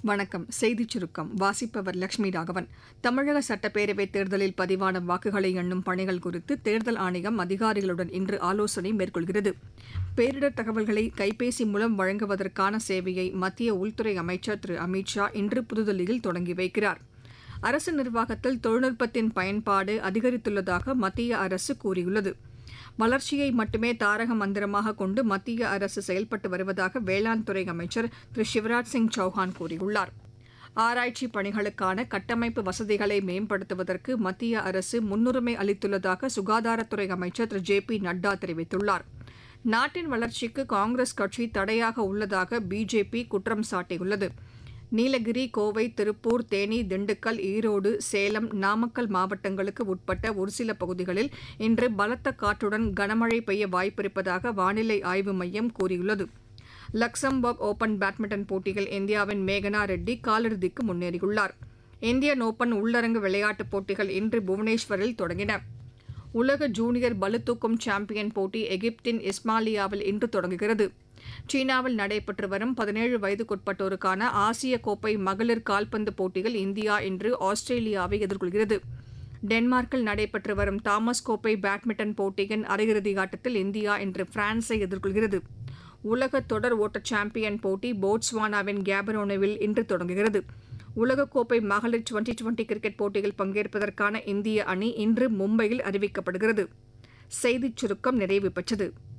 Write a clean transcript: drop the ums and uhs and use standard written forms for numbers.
வணக்கம். செய்திச் சுருக்கம் வாசிப்பவர் லட்சுமி ராகவன். தமிழக சட்டப்பேரவைத் தேர்தலில் பதிவான வாக்குகளை எண்ணும் பணிகள் குறித்து தேர்தல் ஆணையம் அதிகாரிகளுடன் இன்று ஆலோசனை மேற்கொள்கிறது. பேரிடர் தகவல்களை கைபேசி மூலம் வழங்குவதற்கான சேவையை மத்திய உள்துறை அமைச்சர் திரு அமித் ஷா இன்று புதுதில்லியில் தொடங்கி வைக்கிறார். அரசு நிர்வாகத்தில் தொழில்நுட்பத்தின் பயன்பாடு அதிகரித்துள்ளதாக மத்திய அரசு கூறியுள்ளது. வளர்ச்சியை மட்டுமே தாரக மந்திரமாக கொண்டு மத்திய அரசு செயல்பட்டு வருவதாக வேளாண் துறை அமைச்சர் திரு சிவராஜ் சிங் சௌஹான் கூறியுள்ளார். ஆராய்ச்சி பணிகளுக்கான கட்டமைப்பு வசதிகளை மேம்படுத்துவதற்கு மத்திய அரசு முன்னுரிமை அளித்துள்ளதாக சுகாதாரத்துறை அமைச்சர் திரு ஜே பி நட்டா தெரிவித்துள்ளார். நாட்டின் வளர்ச்சிக்கு காங்கிரஸ் கட்சி தடையாக உள்ளதாக பிஜேபி குற்றம் சாட்டியுள்ளது. நீலகிரி, கோவை, திருப்பூர், தேனி, திண்டுக்கல், ஈரோடு, சேலம், நாமக்கல் மாவட்டங்களுக்கு உட்பட்ட ஒருசில பகுதிகளில் இன்று பலத்த காற்றுடன் கனமழை பெய்ய வாய்ப்பிருப்பதாக வானிலை ஆய்வு மையம் கூறியுள்ளது. லக்சம்பர்க் ஒபன் பேட்மிண்டன் போட்டியில் இந்தியாவின் மேகனா ரெட்டி காலிறுதிக்கு முன்னேறியுள்ளார். இந்தியன் ஒபன் உள்ளரங்கு விளையாட்டுப் போட்டிகள் இன்று புவனேஸ்வரில் தொடங்கின. உலக ஜூனியர் பளுதூக்கும் சாம்பியன் போட்டி எகிப்தின் இஸ்மாயிலியாவில் இன்று தொடங்குகிறது. சீனாவில் நடைபெற்று வரும் 17 வயதுக்குட்பட்டோருக்கான ஆசிய கோப்பை மகளிர் கால்பந்து போட்டியில் இந்தியா இன்று ஆஸ்திரேலியாவை எதிர்கொள்கிறது. டென்மார்க்கில் நடைபெற்று வரும் தாமஸ் கோப்பை பேட்மிண்டன் போட்டியின் அரையிறுதி ஆட்டத்தில் இந்தியா இன்று பிரான்ஸை எதிர்கொள்கிறது. உலக தொடர் ஓட்ட சாம்பியன் போட்டி போட்ஸ்வானாவின் கேபரோனோவில் இன்று தொடங்குகிறது. உலகக்கோப்பை மகளிர் டுவெண்டி கிரிக்கெட் போட்டியில் பங்கேற்பதற்கான இந்திய அணி இன்று மும்பையில் அறிவிக்கப்படுகிறது. செய்திச் சுருக்கம் நிறைவு பெற்றது.